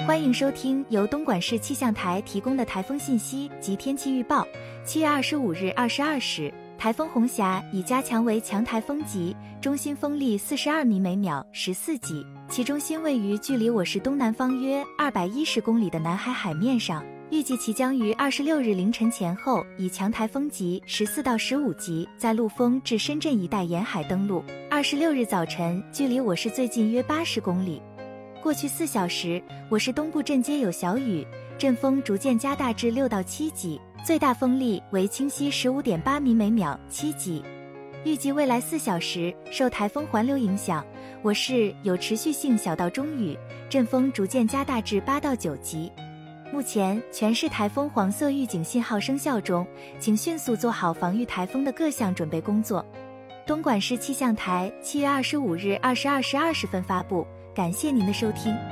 欢迎收听由东莞市气象台提供的台风信息及天气预报。7月25日22时，台风红霞已加强为强台风级，中心风力42米每秒14级，其中心位于距离我市东南方约210公里的南海海面上。预计其将于26日凌晨前后以强台风级14到15级在陆丰至深圳一带沿海登陆，26日早晨距离我市最近约80公里。过去4小时，我市东部阵街有小雨，阵风逐渐加大至6到7级，最大风力为清晰 15.8 米每秒7级。预计未来4小时，受台风环流影响，我市有持续性小到中雨，阵风逐渐加大至8到9级。目前全市台风黄色预警信号生效中，请迅速做好防御台风的各项准备工作。东莞市气象台7月25日22时20分发布，感谢您的收听。